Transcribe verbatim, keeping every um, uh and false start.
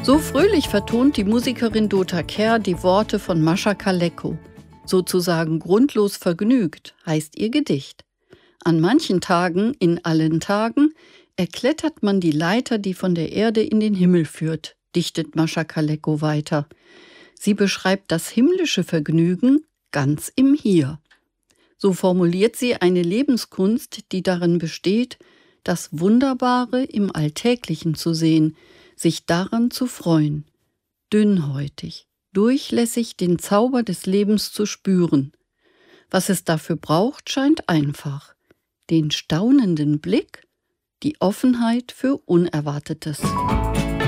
So fröhlich vertont die Musikerin Dota Kehr die Worte von Mascha Kaleko. Sozusagen grundlos vergnügt heißt ihr Gedicht. An manchen Tagen, in allen Tagen, erklettert man die Leiter, die von der Erde in den Himmel führt, dichtet Mascha Kaleko weiter. Sie beschreibt das himmlische Vergnügen ganz im Hier. So formuliert sie eine Lebenskunst, die darin besteht, das Wunderbare im Alltäglichen zu sehen, sich daran zu freuen, dünnhäutig, durchlässig den Zauber des Lebens zu spüren. Was es dafür braucht, scheint einfach: den staunenden Blick, die Offenheit für Unerwartetes.